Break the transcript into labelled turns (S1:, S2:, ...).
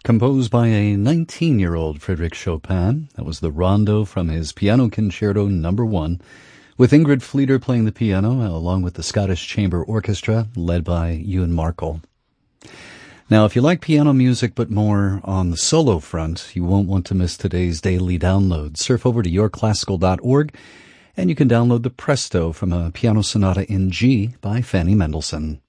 S1: composed by a 19-year-old Frédéric Chopin. That was the Rondo from his Piano Concerto No. 1, with Ingrid Fleeter playing the piano, along with the Scottish Chamber Orchestra, led by Ewan Markle. Now, if you like piano music but more on the solo front, you won't want to miss today's daily download. Surf over to yourclassical.org, and you can download the Presto from a Piano Sonata in G by Fanny Mendelssohn.